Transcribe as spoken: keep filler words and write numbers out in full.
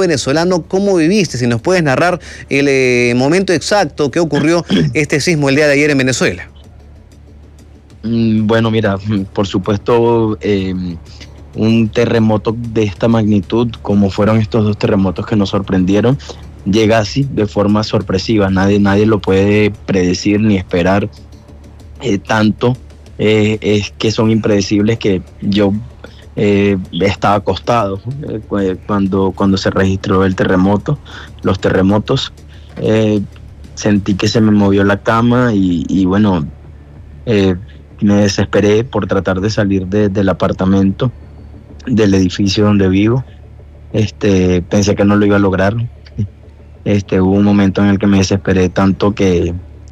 venezolano, ¿cómo viviste? Si nos puedes narrar el eh, momento exacto que ocurrió este sismo el día de ayer en Venezuela. Bueno, mira, por supuesto, eh, un terremoto de esta magnitud, como fueron estos dos terremotos que nos sorprendieron, llega así de forma sorpresiva. Nadie, nadie lo puede predecir ni esperar eh, tanto. Eh, es que son impredecibles que yo eh, estaba acostado eh, cuando, cuando se registró el terremoto, los terremotos. Eh, sentí que se me movió la cama y, y bueno, eh, me desesperé por tratar de salir de, del apartamento, del edificio donde vivo. Este, pensé que no lo iba a lograr. Este, hubo un momento en el que me desesperé tanto que